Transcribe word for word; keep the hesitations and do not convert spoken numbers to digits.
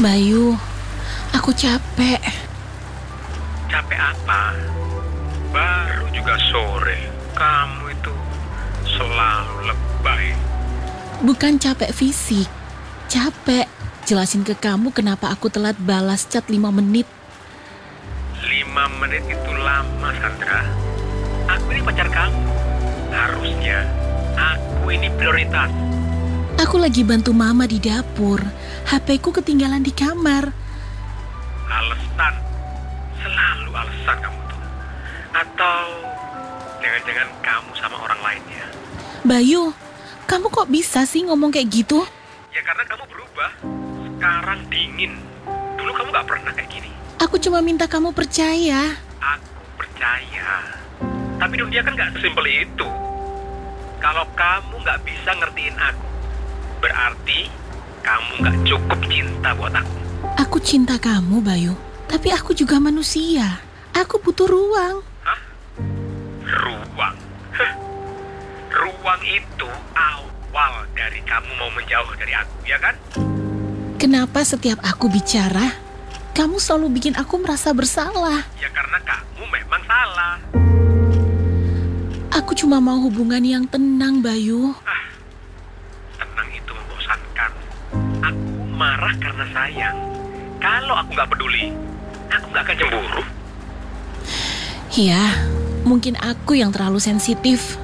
Bayu, aku capek. Capek apa? Baru juga sore. Kamu itu selalu lebay. Bukan capek fisik, capek jelasin ke kamu kenapa aku telat balas chat lima menit. Lima menit itu lama, Sandra. Aku ini pacar kamu. Harusnya aku ini prioritas. Aku lagi bantu mama di dapur. H P-ku ketinggalan di kamar. Alasan. Selalu alasan kamu tuh. Atau jangan-jangan kamu sama orang lainnya. Bayu, kamu kok bisa sih ngomong kayak gitu? Ya karena kamu berubah. Sekarang dingin. Dulu kamu gak pernah kayak gini. Aku cuma minta kamu percaya. Aku percaya. Tapi dunia kan gak sesimpel itu. Kalau kamu gak bisa ngertiin aku, berarti kamu gak cukup cinta buat aku. Aku cinta kamu, Bayu. Tapi aku juga manusia. Aku butuh ruang. Hah? Ruang? Hah? Ruang itu awal dari kamu mau menjauh dari aku, ya kan? Kenapa setiap aku bicara, kamu selalu bikin aku merasa bersalah? Ya karena kamu memang salah. Aku cuma mau hubungan yang tenang, Bayu. Ah, tenang itu membosankan. Aku marah karena sayang. Kalau aku gak peduli, aku gak akan cemburu. Ya, mungkin aku yang terlalu sensitif.